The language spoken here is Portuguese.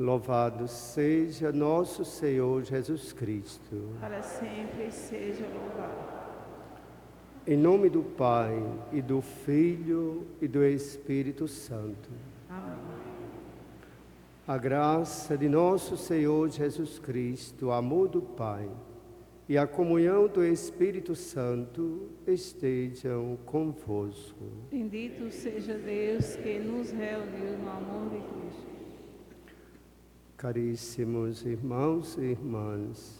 Louvado seja nosso Senhor Jesus Cristo. Para sempre seja louvado. Em nome do Pai, e do Filho, e do Espírito Santo. Amém. A graça de nosso Senhor Jesus Cristo, o amor do Pai e a comunhão do Espírito Santo estejam convosco. Bendito seja Deus que nos reuniu no amor de Cristo. Caríssimos irmãos e irmãs,